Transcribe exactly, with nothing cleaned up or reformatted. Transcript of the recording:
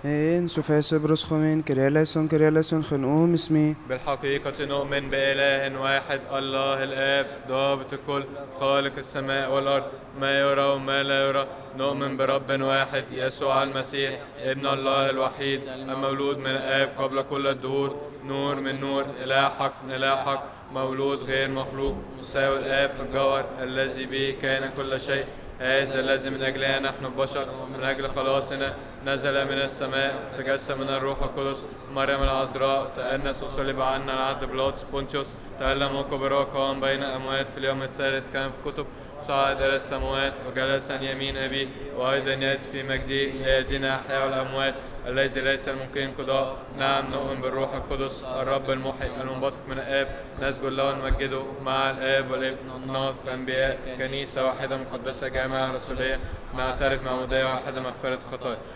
إن سوفيس بروسخومين كرياليسون كرياليسون خنقوم اسمي. بالحقيقة نؤمن بإله واحد الله الآب ضابط الكل خالق السماء والأرض ما يرى وما لا يرى. نؤمن برب واحد يسوع المسيح ابن الله الوحيد المولود من الآب قبل كل الدهور نور من نور إله حق من إله حق مولود غير مخلوق مساوي الآب في الجوهر الذي به كان كل شيء. هذا الذي من أجلنا نحن البشر من أجل خلاصنا نزل من السماء تجسد من الروح القدس مريم العذراء تأنس وصلب عنا العهد بيلاطس بونتيوس تألم وكبر قام بين أموات في اليوم الثالث كان في كتب صعد إلى السماوات وجلس عن يمين أبيه وأيضا يأتي في مجده ليدينا أحياء الأموات الذي ليس ممكن قضاء. نعم نؤمن بالروح القدس الرب المحيي المنبثق من الآب نسجد له ونمجده مع الآب والابن والناطق الأنبياء كنيسة واحدة مقدسة جامعة رسولية نعترف معمودية واحدة مغفرة خطايا